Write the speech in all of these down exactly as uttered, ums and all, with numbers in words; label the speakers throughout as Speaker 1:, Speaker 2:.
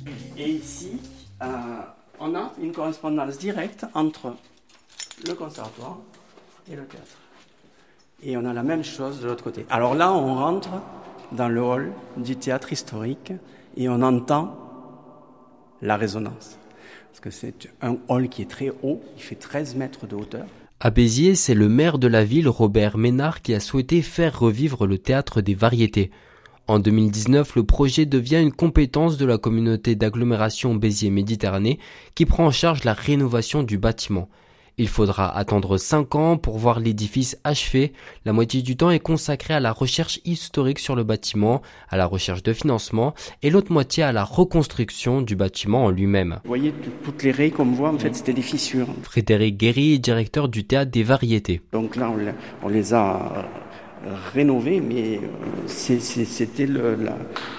Speaker 1: Et ici, euh, on a une correspondance directe entre le conservatoire et le théâtre. Et on a la même chose de l'autre côté. Alors là, on rentre dans le hall du théâtre historique et on entend la résonance. Parce que c'est un hall qui est très haut, il fait treize mètres de hauteur.
Speaker 2: À Béziers, c'est le maire de la ville, Robert Ménard, qui a souhaité faire revivre le théâtre des variétés. En deux mille dix-neuf, le projet devient une compétence de la communauté d'agglomération Béziers-Méditerranée qui prend en charge la rénovation du bâtiment. Il faudra attendre cinq ans pour voir l'édifice achevé. La moitié du temps est consacrée à la recherche historique sur le bâtiment, à la recherche de financement, et l'autre moitié à la reconstruction du bâtiment en lui-même.
Speaker 1: Vous voyez, toutes les raies qu'on voit, en fait, c'était des fissures.
Speaker 2: Frédéric Guéry est directeur du Théâtre des Variétés.
Speaker 1: Donc là, on les a rénovés, mais c'était le, la,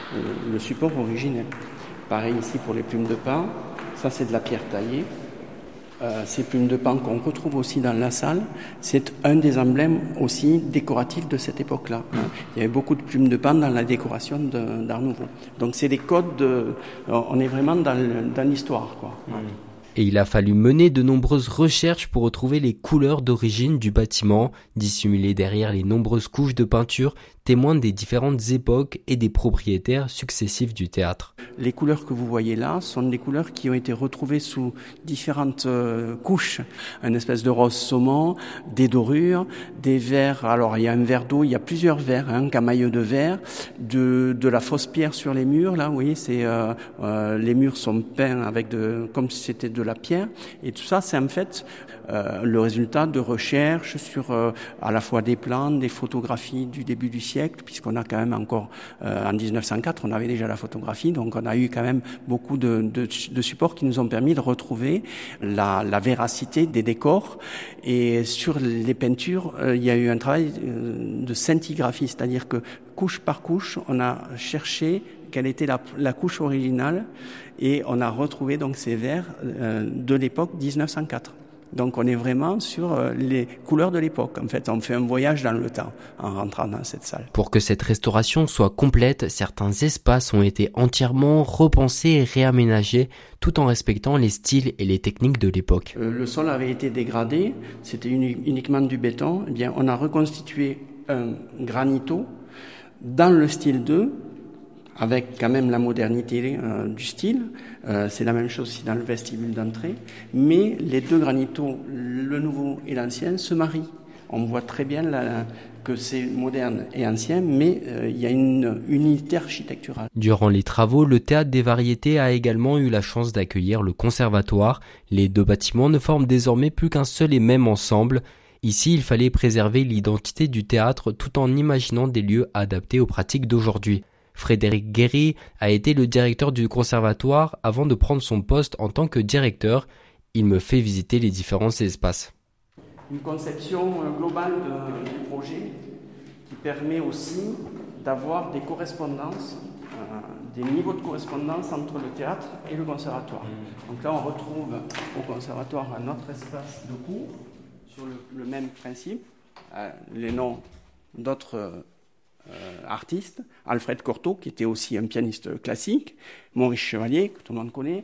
Speaker 1: le support originel. Pareil ici pour les plumes de pain. Ça, c'est de la pierre taillée. Euh, ces plumes de pain qu'on retrouve aussi dans la salle, c'est un des emblèmes aussi décoratifs de cette époque-là. Hein. Il y avait beaucoup de plumes de pain dans la décoration de, d'Art Nouveau. Donc c'est des codes, de, on est vraiment dans, dans l'histoire, quoi. Mmh.
Speaker 2: Et il a fallu mener de nombreuses recherches pour retrouver les couleurs d'origine du bâtiment, dissimulées derrière les nombreuses couches de peinture, témoins des différentes époques et des propriétaires successifs du théâtre.
Speaker 1: Les couleurs que vous voyez là sont des couleurs qui ont été retrouvées sous différentes euh, couches. Une espèce de rose saumon, des dorures, des verres. Alors il y a un verre d'eau, il y a plusieurs verres, hein, un camailleux de verre, de, de la fausse pierre sur les murs. Là, vous voyez, c'est euh, euh, les murs sont peints avec de, comme si c'était de la pierre. Et tout ça, c'est en fait euh, le résultat de recherches sur euh, à la fois des plans, des photographies du début du siècle, puisqu'on a quand même encore euh, en dix-neuf cent quatre, on avait déjà la photographie, donc on a eu quand même beaucoup de, de, de supports qui nous ont permis de retrouver la, la véracité des décors. Et sur les peintures, euh, il y a eu un travail euh, de scintigraphie, c'est-à-dire que couche par couche, on a cherché quelle était la, la couche originale et on a retrouvé donc ces verres euh, de l'époque dix-neuf cent quatre. Donc on est vraiment sur euh, les couleurs de l'époque. En fait, on fait un voyage dans le temps en rentrant dans cette salle.
Speaker 2: Pour que cette restauration soit complète, certains espaces ont été entièrement repensés et réaménagés tout en respectant les styles et les techniques de l'époque.
Speaker 1: Euh, le sol avait été dégradé, c'était uni- uniquement du béton. Eh bien, on a reconstitué un granito dans le style deux, avec quand même la modernité euh, du style. Euh, c'est la même chose aussi dans le vestibule d'entrée. Mais les deux granitos, le nouveau et l'ancien, se marient. On voit très bien la, que c'est moderne et ancien, mais euh, il y a une unité architecturale.
Speaker 2: Durant les travaux, le Théâtre des Variétés a également eu la chance d'accueillir le conservatoire. Les deux bâtiments ne forment désormais plus qu'un seul et même ensemble. Ici, il fallait préserver l'identité du théâtre tout en imaginant des lieux adaptés aux pratiques d'aujourd'hui. Frédéric Guéry a été le directeur du conservatoire avant de prendre son poste en tant que directeur. Il me fait visiter les différents espaces.
Speaker 1: Une conception globale de, du projet qui permet aussi d'avoir des correspondances, euh, des niveaux de correspondance entre le théâtre et le conservatoire. Donc là, on retrouve au conservatoire un autre espace de cours sur le, le même principe, euh, les noms d'autres euh, artistes, Alfred Cortot, qui était aussi un pianiste classique, Maurice Chevalier, que tout le monde connaît,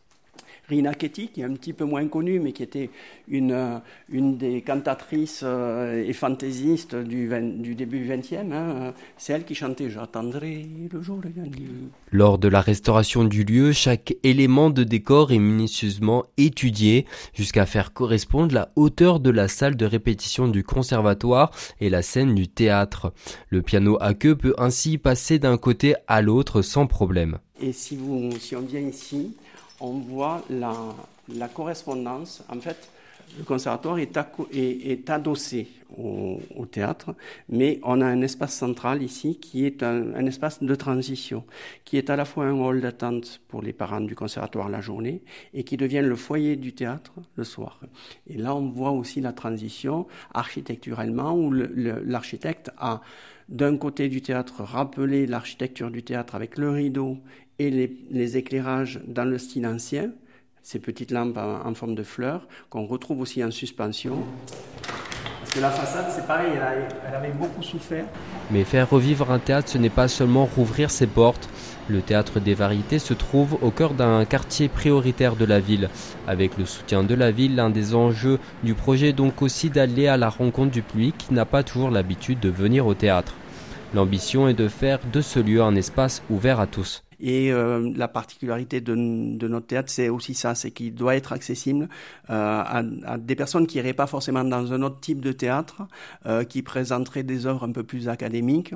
Speaker 1: Rina Ketty, qui est un petit peu moins connue, mais qui était une, une des cantatrices et fantaisistes du, du début du vingtième. Hein. C'est elle qui chantait « J'attendrai le jour de Dieu ».
Speaker 2: Lors de la restauration du lieu, chaque élément de décor est minutieusement étudié jusqu'à faire correspondre la hauteur de la salle de répétition du conservatoire et la scène du théâtre. Le piano à queue peut ainsi passer d'un côté à l'autre sans problème.
Speaker 1: Et si, vous, si on vient ici, on voit la, la correspondance. En fait, le conservatoire est, acco- est, est adossé au, au théâtre, mais on a un espace central ici qui est un, un espace de transition, qui est à la fois un hall d'attente pour les parents du conservatoire la journée et qui devient le foyer du théâtre le soir. Et là, on voit aussi la transition architecturalement où le, le, l'architecte a d'un côté du théâtre rappelé l'architecture du théâtre avec le rideau et les, les éclairages dans le style ancien, ces petites lampes en, en forme de fleurs, qu'on retrouve aussi en suspension. Parce que la façade, c'est pareil, elle, a, elle avait beaucoup souffert.
Speaker 2: Mais faire revivre un théâtre, ce n'est pas seulement rouvrir ses portes. Le Théâtre des Variétés se trouve au cœur d'un quartier prioritaire de la ville. Avec le soutien de la ville, l'un des enjeux du projet est donc aussi d'aller à la rencontre du public qui n'a pas toujours l'habitude de venir au théâtre. L'ambition est de faire de ce lieu un espace ouvert à tous.
Speaker 1: Et euh, la particularité de, de notre théâtre, c'est aussi ça, c'est qu'il doit être accessible euh, à, à des personnes qui n'iraient pas forcément dans un autre type de théâtre, euh, qui présenteraient des œuvres un peu plus académiques.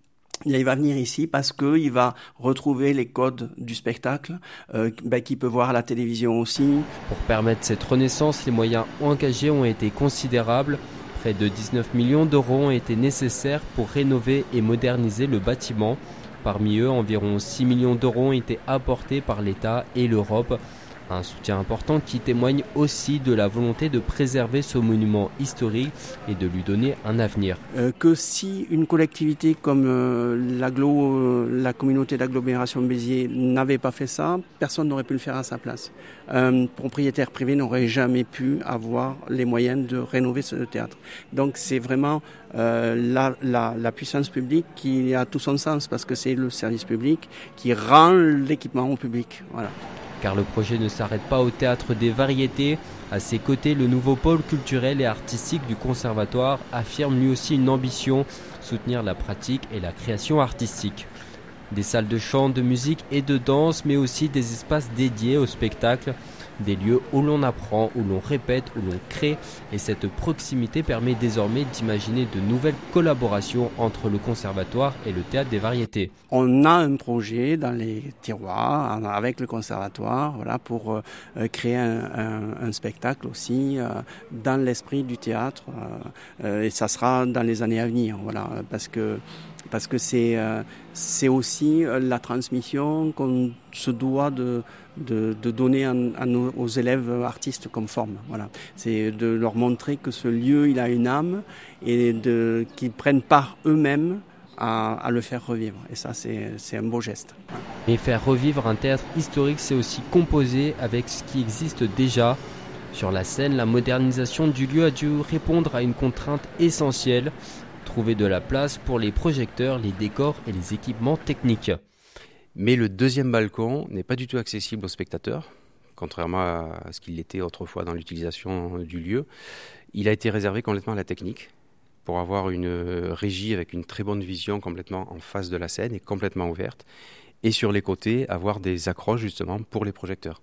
Speaker 1: Il va venir ici parce qu'il va retrouver les codes du spectacle euh, ben, qu'il peut voir à la télévision aussi.
Speaker 2: Pour permettre cette renaissance, les moyens engagés ont été considérables. Près de dix-neuf millions d'euros ont été nécessaires pour rénover et moderniser le bâtiment. Parmi eux, environ six millions d'euros ont été apportés par l'État et l'Europe. Un soutien important qui témoigne aussi de la volonté de préserver ce monument historique et de lui donner un avenir.
Speaker 1: Euh, que si une collectivité comme euh, l'agglo, euh, la communauté d'agglomération Béziers n'avait pas fait ça, personne n'aurait pu le faire à sa place. Un propriétaire privé n'aurait jamais pu avoir les moyens de rénover ce théâtre. Donc c'est vraiment euh, la, la, la puissance publique qui a tout son sens parce que c'est le service public qui rend l'équipement au public. Voilà.
Speaker 2: Car le projet ne s'arrête pas au Théâtre des Variétés. À ses côtés, le nouveau pôle culturel et artistique du Conservatoire affirme lui aussi une ambition, soutenir la pratique et la création artistique. Des salles de chant, de musique et de danse, mais aussi des espaces dédiés au spectacle, des lieux où l'on apprend, où l'on répète, où l'on crée. Et cette proximité permet désormais d'imaginer de nouvelles collaborations entre le Conservatoire et le Théâtre des Variétés.
Speaker 1: On a un projet dans les tiroirs avec le Conservatoire, voilà, pour euh, créer un, un, un spectacle aussi euh, dans l'esprit du théâtre. Euh, et ça sera dans les années à venir, voilà, parce que parce que c'est euh, c'est aussi la transmission qu'on se doit de de, de donner à, à nos, aux élèves artistes comme forme. Voilà, c'est de leur montrer que ce lieu il a une âme et de qu'ils prennent part eux-mêmes à, à le faire revivre. Et ça c'est c'est un beau geste.
Speaker 2: Et faire revivre un théâtre historique, c'est aussi composer avec ce qui existe déjà. Sur la scène, la modernisation du lieu a dû répondre à une contrainte essentielle. Trouver de la place pour les projecteurs, les décors et les équipements techniques.
Speaker 3: Mais le deuxième balcon n'est pas du tout accessible aux spectateurs, contrairement à ce qu'il l'était autrefois dans l'utilisation du lieu. Il a été réservé complètement à la technique, pour avoir une régie avec une très bonne vision complètement en face de la scène et complètement ouverte. Et sur les côtés, avoir des accroches justement pour les projecteurs.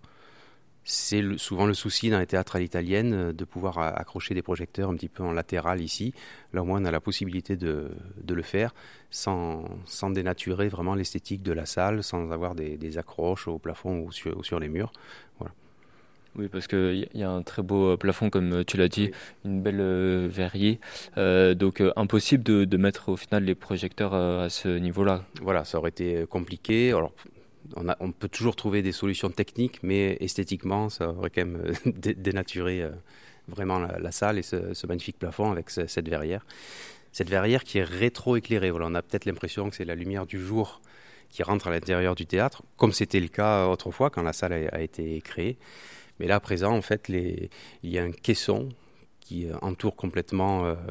Speaker 3: C'est le, souvent le souci dans les théâtres à l'italienne de pouvoir accrocher des projecteurs un petit peu en latéral ici. Là au moins on a la possibilité de, de le faire sans, sans dénaturer vraiment l'esthétique de la salle, sans avoir des, des accroches au plafond ou sur, ou sur les murs. Voilà.
Speaker 4: Oui, parce qu'il y a un très beau plafond, comme tu l'as dit, oui. Une belle euh, verrier. Euh, donc euh, impossible de, de mettre au final les projecteurs euh, à ce niveau-là.
Speaker 3: Voilà, ça aurait été compliqué. Alors, On, a, on peut toujours trouver des solutions techniques, mais esthétiquement, ça aurait quand même euh, dénaturé euh, vraiment la, la salle et ce, ce magnifique plafond avec ce, cette verrière. Cette verrière qui est rétro-éclairée. Voilà, on a peut-être l'impression que c'est la lumière du jour qui rentre à l'intérieur du théâtre, comme c'était le cas autrefois quand la salle a, a été créée. Mais là, à présent, en fait, les, il y a un caisson qui entoure complètement euh,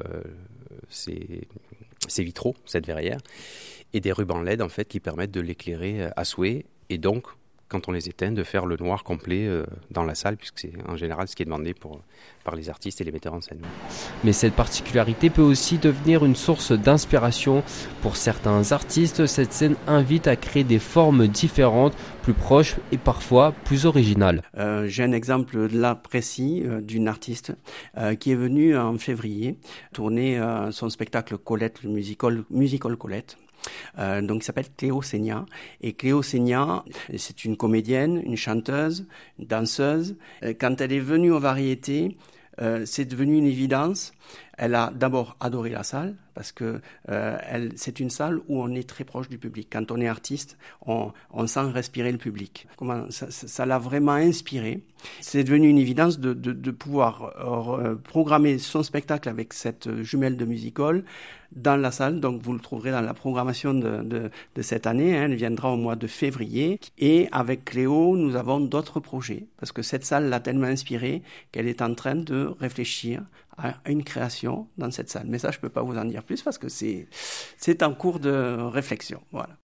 Speaker 3: ces, ces vitraux, cette verrière, et des rubans L E D en fait qui permettent de l'éclairer à souhait et donc quand on les éteint de faire le noir complet euh, dans la salle puisque c'est en général ce qui est demandé pour, par les artistes et les metteurs en scène.
Speaker 2: Mais cette particularité peut aussi devenir une source d'inspiration pour certains artistes. Cette scène invite à créer des formes différentes, plus proches et parfois plus originales.
Speaker 1: Euh, j'ai un exemple là précis euh, d'une artiste euh, qui est venue en février tourner euh, son spectacle Colette, le musical, musical Colette. Euh, donc, il s'appelle Cléo Seigna. Et Cléo Seigna, c'est une comédienne, une chanteuse, une danseuse. Quand elle est venue aux Variétés, euh, c'est devenu une évidence. Elle a d'abord adoré la salle parce que euh, elle, c'est une salle où on est très proche du public. Quand on est artiste, on, on sent respirer le public. Comment ça, ça, ça l'a vraiment inspiré. C'est devenu une évidence de, de, de pouvoir euh, programmer son spectacle avec cette jumelle de music-hall dans la salle. Donc vous le trouverez dans la programmation de, de, de cette année. Hein. Elle viendra au mois de février. Et avec Cléo, nous avons d'autres projets parce que cette salle l'a tellement inspirée qu'elle est en train de réfléchir à une création dans cette salle. Mais ça, je peux pas vous en dire plus parce que c'est, c'est en cours de réflexion. Voilà.